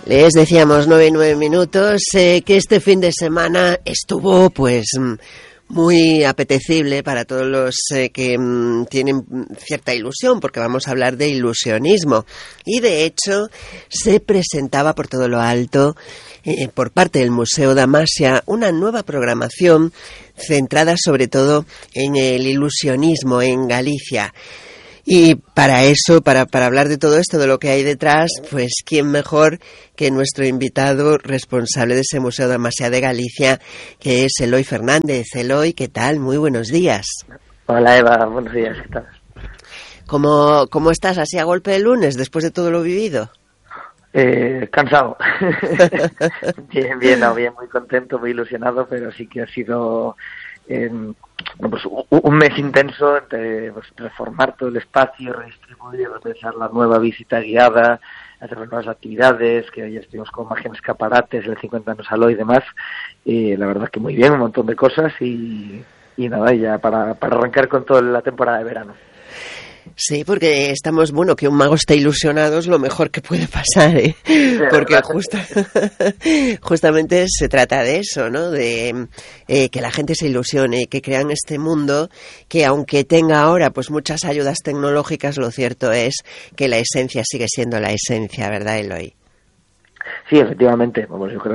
Les decíamos 9:09, que este fin de semana estuvo pues muy apetecible para todos los que tienen cierta ilusión, porque vamos a hablar de ilusionismo. Y de hecho se presentaba por todo lo alto, por parte del Museo Damasia, una nueva programación centrada sobre todo en el ilusionismo en Galicia. Y para eso, para hablar de todo esto, de lo que hay detrás, pues quién mejor que nuestro invitado responsable de ese Museo Damasia de Galicia, que es Eloy Fernández. Eloy, ¿qué tal? Muy buenos días. Hola Eva, buenos días, ¿qué tal? ¿Cómo estás así a golpe de lunes, después de todo lo vivido? Cansado. bien, muy contento, muy ilusionado, pero sí que ha sido pues un mes intenso entre reformar todo el espacio, redistribuir, repensar la nueva visita guiada, hacer nuevas actividades, que ya estuvimos con magia en escaparates, el 50 años Aló y demás. La verdad que muy bien, un montón de cosas y nada, ya para arrancar con toda la temporada de verano. Sí, porque estamos, que un mago esté ilusionado es lo mejor que puede pasar, ¿eh? Porque justamente se trata de eso, ¿no? De que la gente se ilusione, que crean este mundo que aunque tenga ahora pues muchas ayudas tecnológicas, lo cierto es que la esencia sigue siendo la esencia, ¿verdad, Eloy? Sí, efectivamente. Yo creo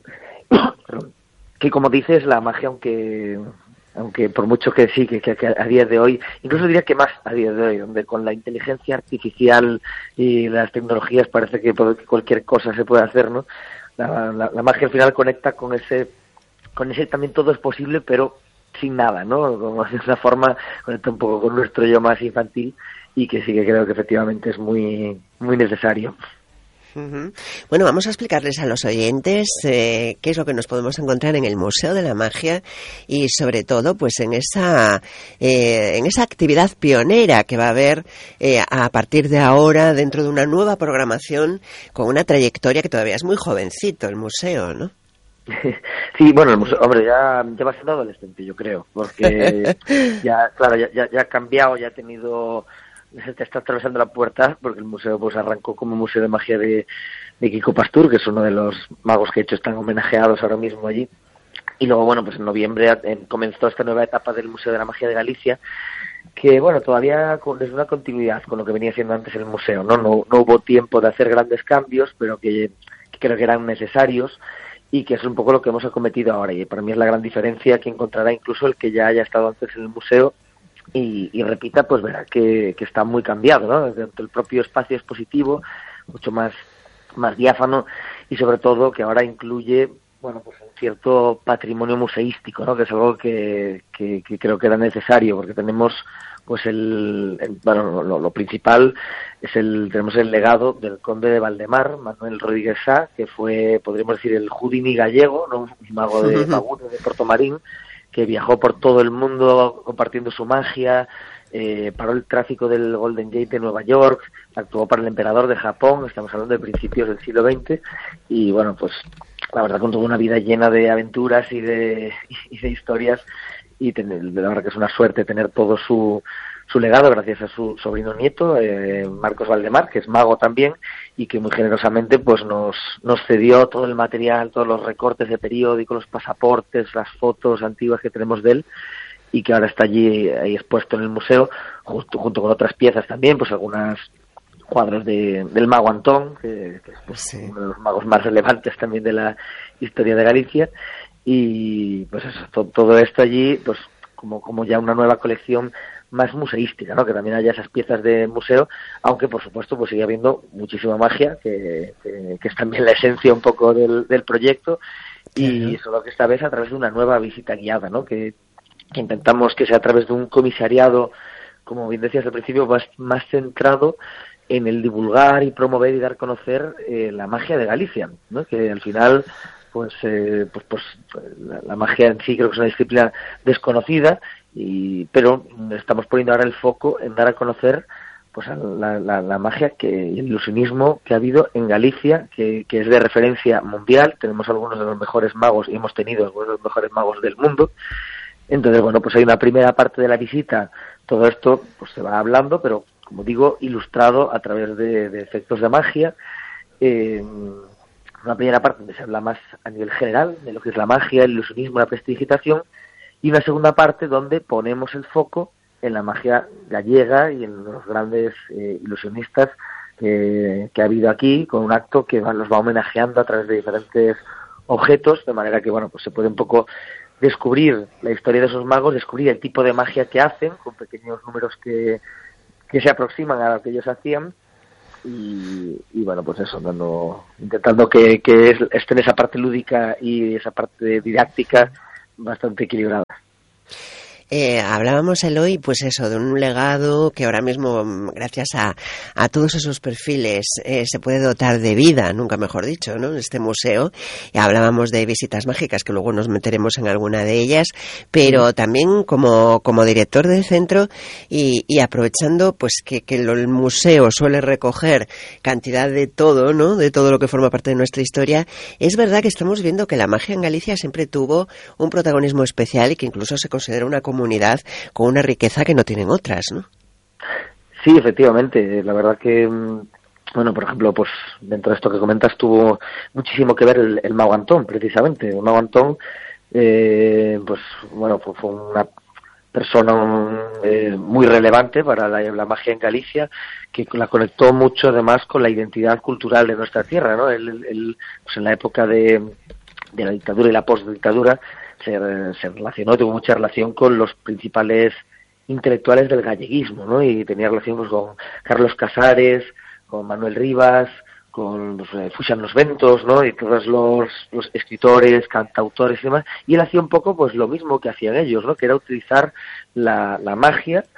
que como dices, la magia, aunque por mucho que sí, que a día de hoy, incluso diría que más a día de hoy, donde con la inteligencia artificial y las tecnologías parece que cualquier cosa se puede hacer, ¿no? La magia al final conecta con ese también todo es posible, pero sin nada, ¿no? Como de esa forma conecta un poco con nuestro yo más infantil y que sí que creo que efectivamente es muy, muy necesario. Bueno, vamos a explicarles a los oyentes qué es lo que nos podemos encontrar en el Museo de la Magia y sobre todo pues en esa actividad pionera que va a haber a partir de ahora dentro de una nueva programación con una trayectoria que todavía es muy jovencito el museo, ¿no? Sí, bueno, el museo, hombre, ya va siendo adolescente, yo creo, porque ya ha cambiado, ya ha tenido... se está atravesando la puerta porque el museo pues arrancó como museo de magia de Kiko Pastur, que es uno de los magos que de hecho están homenajeados ahora mismo allí, y luego pues en noviembre comenzó esta nueva etapa del Museo de la Magia de Galicia, que todavía es una continuidad con lo que venía siendo antes el museo, no hubo tiempo de hacer grandes cambios, pero que creo que eran necesarios y que es un poco lo que hemos acometido ahora, y para mí es la gran diferencia que encontrará incluso el que ya haya estado antes en el museo y repita, pues verá que está muy cambiado, ¿no? Desde el propio espacio expositivo, mucho más diáfano, y sobre todo que ahora incluye, pues un cierto patrimonio museístico, ¿no? Que es algo que creo que era necesario, porque tenemos pues lo principal tenemos el legado del conde de Valdemar, Manuel Rodríguez Sá, que fue, podríamos decir, el Houdini gallego, ¿no? Un mago de Magún, de Portomarín, que viajó por todo el mundo compartiendo su magia, paró el tráfico del Golden Gate de Nueva York, actuó para el emperador de Japón, estamos hablando de principios del siglo XX, y pues la verdad que tuvo una vida llena de aventuras y de historias, y la verdad que es una suerte tener todo su legado gracias a su sobrino nieto, Marcos Valdemar, que es mago también, y que muy generosamente pues nos cedió todo el material, todos los recortes de periódico, los pasaportes, las fotos antiguas que tenemos de él, y que ahora está allí ahí expuesto en el museo, junto con otras piezas también, pues algunas cuadros del mago Antón, que es sí, uno de los magos más relevantes también de la historia de Galicia, y pues eso, todo esto allí pues como ya una nueva colección más museística, ¿no? Que también haya esas piezas de museo, aunque por supuesto pues sigue habiendo muchísima magia, que es también la esencia un poco del proyecto, y solo que esta vez a través de una nueva visita guiada, ¿no? Que intentamos que sea a través de un comisariado, como bien decías al principio, más centrado en el divulgar y promover y dar a conocer la magia de Galicia, ¿no? Que al final pues la magia en sí creo que es una disciplina desconocida, pero estamos poniendo ahora el foco en dar a conocer pues la magia y el ilusionismo que ha habido en Galicia, que es de referencia mundial. Tenemos algunos de los mejores magos y hemos tenido algunos de los mejores magos del mundo. Entonces, pues hay una primera parte de la visita, todo esto pues se va hablando, pero como digo, ilustrado a través de efectos de magia, una primera parte donde se habla más a nivel general de lo que es la magia, el ilusionismo, la prestidigitación, y una segunda parte donde ponemos el foco en la magia gallega y en los grandes ilusionistas que ha habido aquí, con un acto que los va homenajeando a través de diferentes objetos, de manera que pues se puede un poco descubrir la historia de esos magos, descubrir el tipo de magia que hacen, con pequeños números que se aproximan a lo que ellos hacían, y pues eso, intentando que estén esa parte lúdica y esa parte didáctica bastante equilibrada. Hablábamos, Eloy, pues eso, de un legado que ahora mismo, gracias a todos esos perfiles, se puede dotar de vida, nunca mejor dicho, ¿no? En este museo. Y hablábamos de visitas mágicas, que luego nos meteremos en alguna de ellas, pero también como director del centro y aprovechando pues que el museo suele recoger cantidad de todo, ¿no? De todo lo que forma parte de nuestra historia. Es verdad que estamos viendo que la magia en Galicia siempre tuvo un protagonismo especial y que incluso se considera una comunidad con una riqueza que no tienen otras, ¿no? Sí, efectivamente. La verdad que, por ejemplo, pues dentro de esto que comentas tuvo muchísimo que ver el Mago Antón, precisamente. El Mago Antón, fue una persona muy relevante para la magia en Galicia, que la conectó mucho además con la identidad cultural de nuestra tierra, ¿no? Él pues en la época de la dictadura y la postdictadura se relacionó, tuvo mucha relación con los principales intelectuales del galleguismo, ¿no? Y tenía relación pues, con Carlos Casares, con Manuel Rivas, con Fuxan los Ventos, ¿no? Y todos los escritores, cantautores y demás. Y él hacía un poco pues lo mismo que hacían ellos, ¿no? Que era utilizar la magia